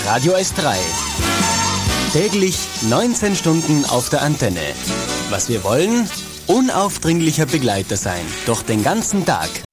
Radio S3. Täglich 19 Stunden auf der Antenne. Was wir wollen? Unaufdringlicher Begleiter sein. Durch den ganzen Tag.